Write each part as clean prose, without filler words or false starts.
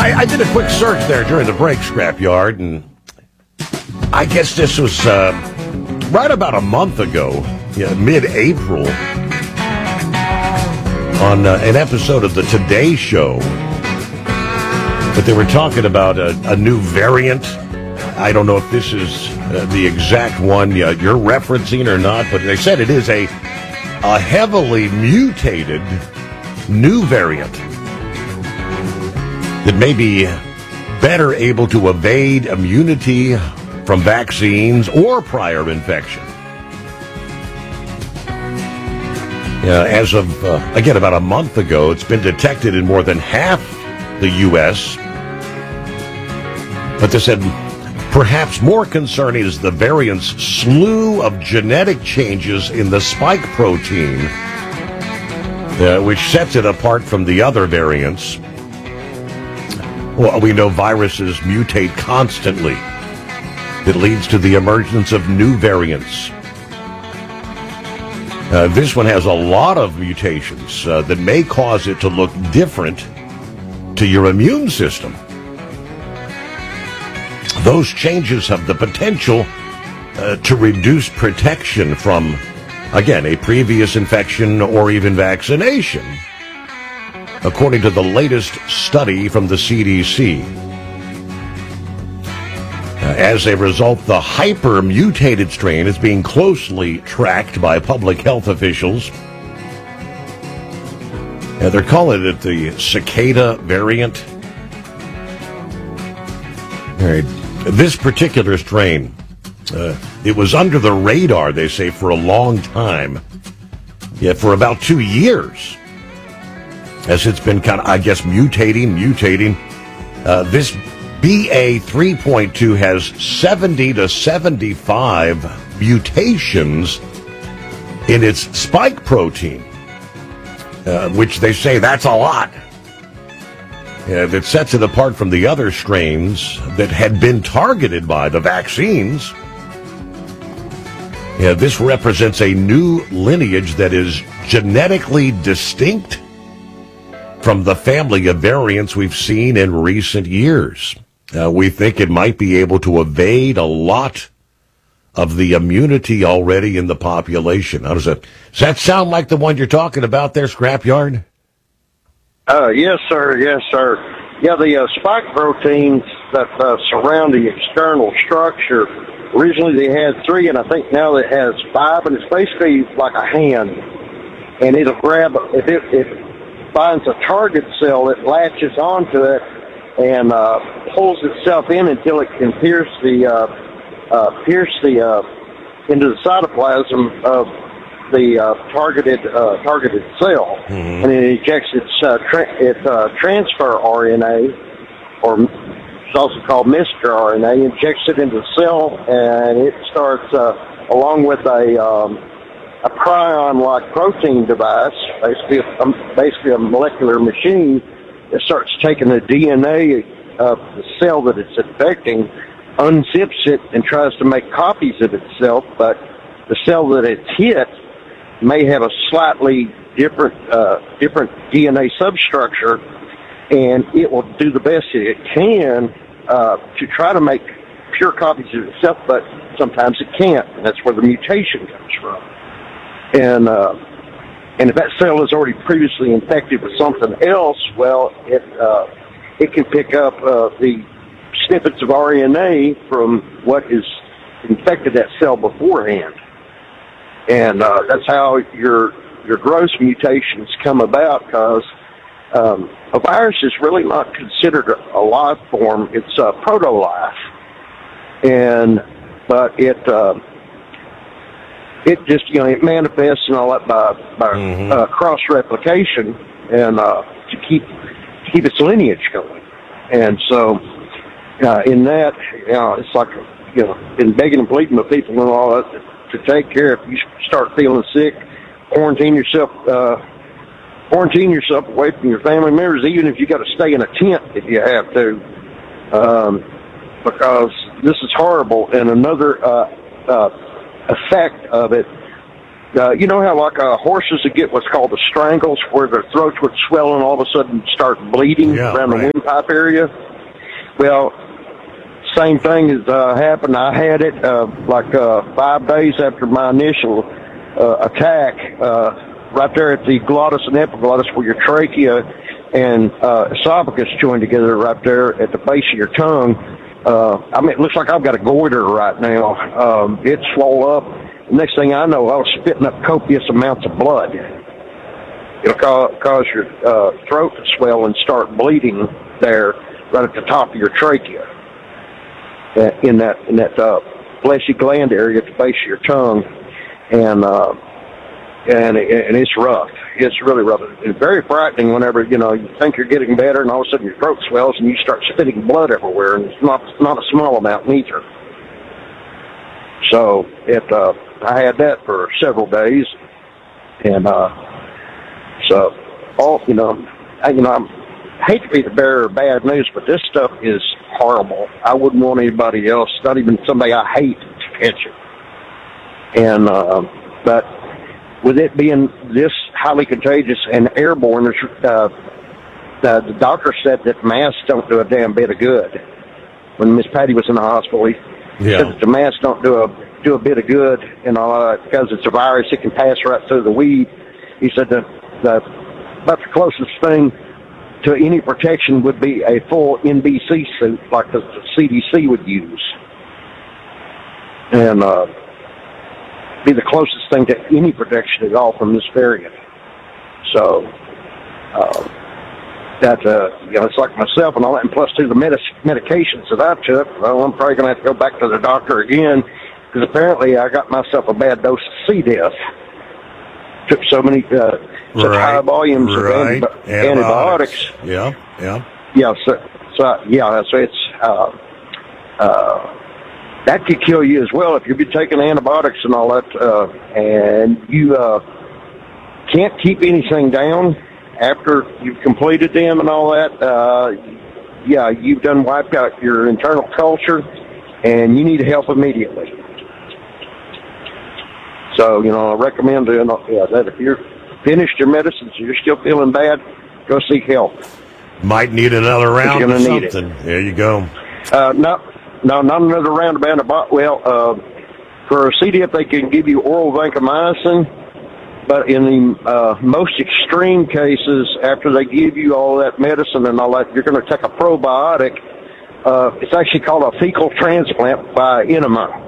I did a quick search there during the break, Scrapyard, and I guess this was right about a month ago, mid-April, on an episode of the Today Show. But they were talking about a new variant. I don't know if this is the exact one you're referencing or not, but they said it is a heavily mutated new variant that may be better able to evade immunity from vaccines or prior infection. As of, again, about a month ago, it's been detected in more than half the U.S. But they said perhaps more concerning is the variant's slew of genetic changes in the spike protein, which sets it apart from the other variants. Well, we know viruses mutate constantly. It leads to the emergence of new variants. This one has a lot of mutations that may cause it to look different to your immune system. Those changes have the potential to reduce protection from, again, a previous infection or even vaccination, according to the latest study from the CDC. As a result, the hyper-mutated strain is being closely tracked by public health officials. They're calling it the cicada variant. All right. This particular strain, it was under the radar, they say, for a long time. For about 2 years. As it's been kind of, I guess, mutating. This BA 3.2 has 70 to 75 mutations in its spike protein, which they say that's a lot. That sets it apart from the other strains that had been targeted by the vaccines. This represents a new lineage that is genetically distinct from the family of variants we've seen in recent years. We think it might be able to evade a lot of the immunity already in the population. Does that sound like the one you're talking about there, Scrapyard? Yes, sir. Yeah, the spike proteins that surround the external structure, originally they had 3, and I think now it has 5, and it's basically like a hand. And it'll grab, if it finds a target cell, it latches onto it and pulls itself in until it can pierce the into the cytoplasm of the targeted cell, and it ejects its transfer RNA, or it's also called messenger RNA, injects it into the cell, and it starts along with a prion-like protein device, basically a molecular machine. It starts taking the DNA of the cell that it's infecting, unzips it, and tries to make copies of itself, but the cell that it's hit may have a slightly different DNA substructure, and it will do the best that it can to try to make pure copies of itself, but sometimes it can't, and that's where the mutation comes from. And if that cell is already previously infected with something else, well, it can pick up the snippets of RNA from what has infected that cell beforehand. And that's how your gross mutations come about, because a virus is really not considered a life form. It's a proto-life. But it just, it manifests and all that by cross-replication and to keep its lineage going. And so in that, it's like, been begging and pleading with people and all that to take care. If you start feeling sick, quarantine yourself away from your family members, even if you got to stay in a tent if you have to, because this is horrible. And another effect of it You know how like horses would get what's called the strangles, where their throats would swell and all of a sudden start bleeding around the windpipe area? Well, same thing has happened. I had it 5 days after my initial attack, right there at the glottis and epiglottis, where your trachea and esophagus join together right there at the base of your tongue. It looks like I've got a goiter right now. It's swole up. Next thing I know, I was spitting up copious amounts of blood. It'll cause your throat to swell and start bleeding there, right at the top of your trachea, in that fleshy gland area at the base of your tongue, and it's rough. It's really rough. It's very frightening whenever you think you're getting better, and all of a sudden your throat swells and you start spitting blood everywhere, and it's not a small amount neither. So I had that for several days, and I hate to be the bearer of bad news, but this stuff is horrible. I wouldn't want anybody else, not even somebody I hate, to catch it. And but with it being this highly contagious and airborne, the doctor said that masks don't do a damn bit of good. When Miss Patty was in the hospital, he said that the masks don't do a bit of good, and because it's a virus, it can pass right through the weed. He said that about the closest thing to any protection would be a full NBC suit, like the CDC would use, and be the closest thing to any protection at all from this variant. So it's like myself and all that, and plus to the medications that I took. Well, I'm probably going to have to go back to the doctor again, because apparently I got myself a bad dose of C. diff. Took so many such high volumes of antibiotics. Yeah. So it's that could kill you as well if you've been taking antibiotics and all that, and you can't keep anything down after you've completed them and all that. You've done wiped out your internal culture, and you need help immediately. So, I recommend doing that. If you're finished your medicines, you're still feeling bad, go seek help. Might need another round of something. There you go. No, not another round of antibiotics. Well, for a C. diff, they can give you oral vancomycin, but in the most extreme cases, after they give you all that medicine and all that, you're going to take a probiotic. It's actually called a fecal transplant by enema.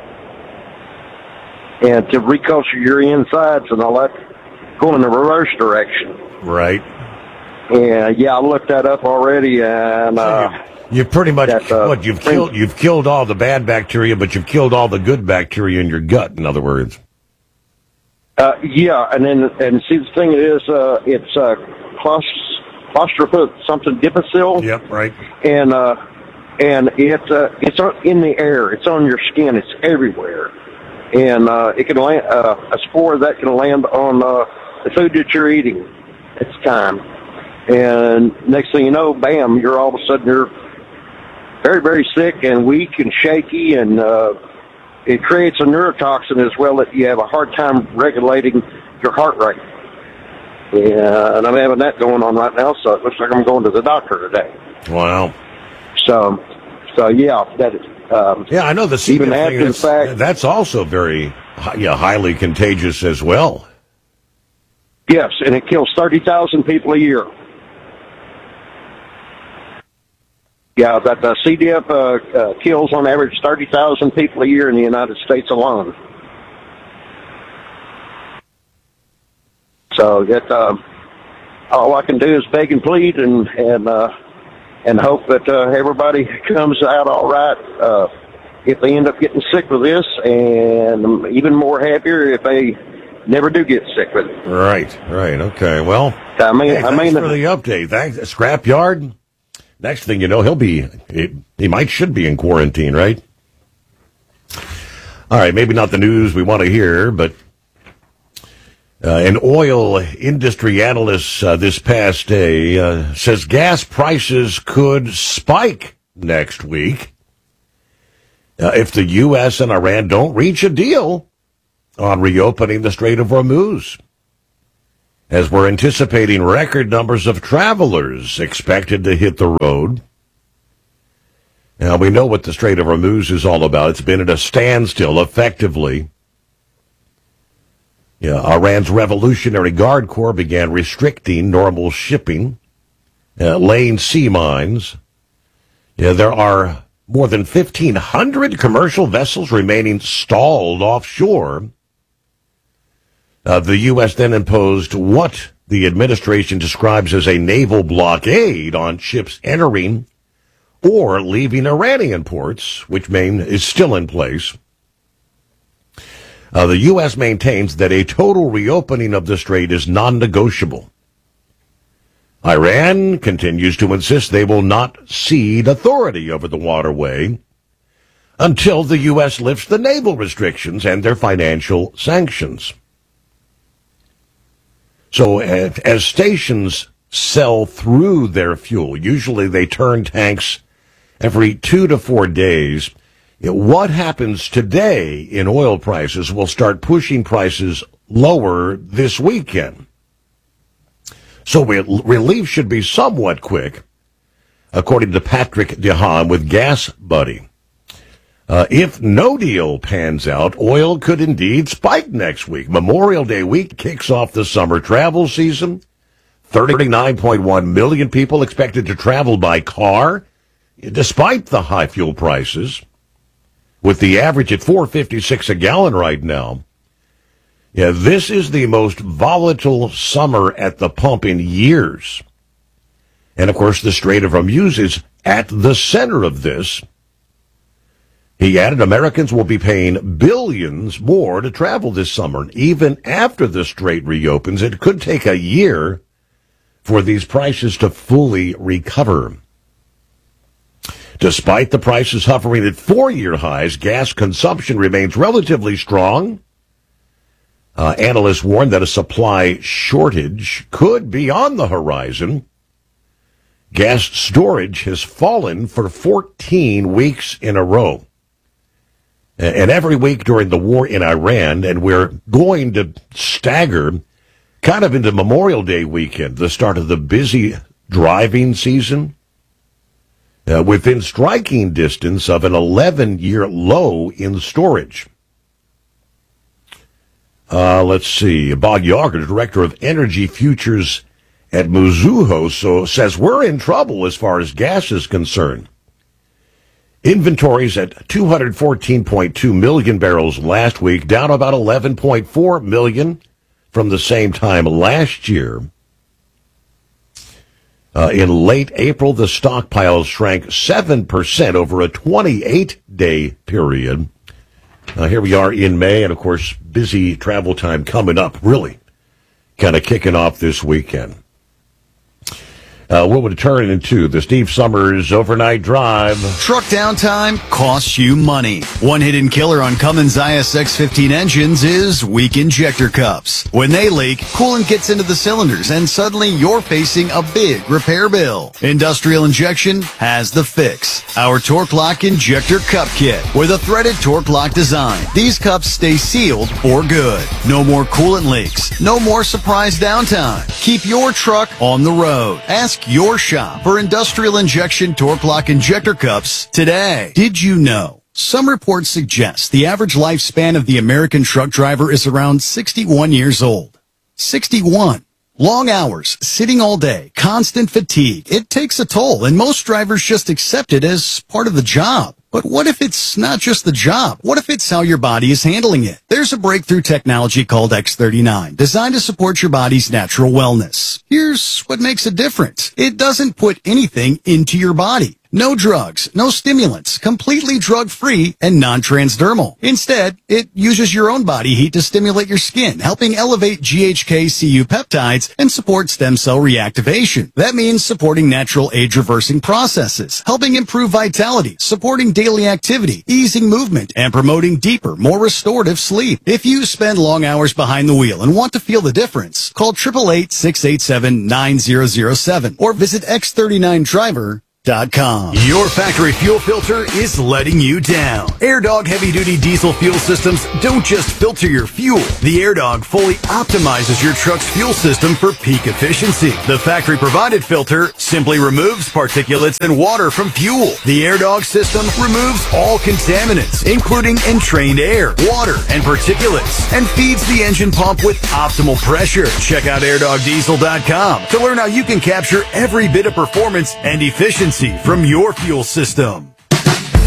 And to reculture your insides and all that, go in the reverse direction. Right. And I looked that up already, and you've pretty much you've killed all the bad bacteria, but you've killed all the good bacteria in your gut. In other words. And see, the thing is, it's Clostridium something difficile. Yep. Right. And it's in the air. It's on your skin. It's everywhere. And it can land a spore that can land on the food that you're eating at the time. And next thing you know, bam, you're all of a sudden you're very, very sick and weak and shaky, and it creates a neurotoxin as well that you have a hard time regulating your heart rate. And I'm having that going on right now, so it looks like I'm going to the doctor today. Wow. So that is. I know the C. Even after the fact, that's also very highly contagious as well. Yes, and it kills 30,000 people a year. Yeah, that C. diff kills on average 30,000 people a year in the United States alone. So all I can do is beg and plead and hope that everybody comes out all right. If they end up getting sick with this, and I'm even more happier if they never do get sick with it. Right. Okay. Well, thanks for the update. Thanks, Scrapyard. Next thing you know, he should be in quarantine, right? All right, maybe not the news we want to hear, but an oil industry analyst this past day says gas prices could spike next week if the U.S. and Iran don't reach a deal. on reopening the Strait of Hormuz, as we're anticipating record numbers of travelers expected to hit the road. Now, we know what the Strait of Hormuz is all about. It's been at a standstill, effectively. Iran's Revolutionary Guard Corps began restricting normal shipping, laying sea mines. There are more than 1,500 commercial vessels remaining stalled offshore. The U.S. then imposed what the administration describes as a naval blockade on ships entering or leaving Iranian ports, which is still in place. The U.S. maintains that a total reopening of the strait is non-negotiable. Iran continues to insist they will not cede authority over the waterway until the U.S. lifts the naval restrictions and their financial sanctions. So as stations sell through their fuel, usually they turn tanks every 2 to 4 days. What happens today in oil prices will start pushing prices lower this weekend. So relief should be somewhat quick, according to Patrick DeHaan with Gas Buddy. If no deal pans out, oil could indeed spike next week. Memorial Day week kicks off the summer travel season. 39.1 million people expected to travel by car, despite the high fuel prices, with the average at $4.56 a gallon right now. This is the most volatile summer at the pump in years. And, of course, the Strait of Hormuz is at the center of this. He added Americans will be paying billions more to travel this summer. And even after the strait reopens, it could take a year for these prices to fully recover. Despite the prices hovering at 4-year highs, gas consumption remains relatively strong. Analysts warn that a supply shortage could be on the horizon. Gas storage has fallen for 14 weeks in a row. And every week during the war in Iran, and we're going to stagger kind of into Memorial Day weekend, the start of the busy driving season, within striking distance of an 11-year low in storage. Let's see. Bob Yager, director of energy futures at Mizuho, says we're in trouble as far as gas is concerned. Inventories at 214.2 million barrels last week, down about 11.4 million from the same time last year. In late April, the stockpiles shrank 7% over a 28-day period. Here we are in May, and of course, busy travel time coming up, really kind of kicking off this weekend. What would it turn into? The Steve Summers Overnight Drive. Truck downtime costs you money. One hidden killer on Cummins ISX-15 engines is weak injector cups. When they leak, coolant gets into the cylinders, and suddenly you're facing a big repair bill. Industrial Injection has the fix. Our Torque Lock Injector Cup Kit with a threaded Torque Lock design. These cups stay sealed for good. No more coolant leaks. No more surprise downtime. Keep your truck on the road. Ask your shop for Industrial Injection Torque Lock Injector Cups today. Did you know? Some reports suggest the average lifespan of the American truck driver is around 61 years old. 61. Long hours, sitting all day, constant fatigue. It takes a toll, and most drivers just accept it as part of the job. But what if it's not just the job? What if it's how your body is handling it? There's a breakthrough technology called X39, designed to support your body's natural wellness. Here's what makes it different. It doesn't put anything into your body. No drugs, no stimulants, completely drug-free and non-transdermal. Instead, it uses your own body heat to stimulate your skin, helping elevate GHK-Cu peptides and support stem cell reactivation. That means supporting natural age-reversing processes, helping improve vitality, supporting daily activity, easing movement, and promoting deeper, more restorative sleep. If you spend long hours behind the wheel and want to feel the difference, call 888-687-9007 or visit X39Driver.com. AirDog.com. Your factory fuel filter is letting you down. AirDog heavy-duty diesel fuel systems don't just filter your fuel. The AirDog fully optimizes your truck's fuel system for peak efficiency. The factory-provided filter simply removes particulates and water from fuel. The AirDog system removes all contaminants, including entrained air, water, and particulates, and feeds the engine pump with optimal pressure. Check out AirDogDiesel.com to learn how you can capture every bit of performance and efficiency from your fuel system.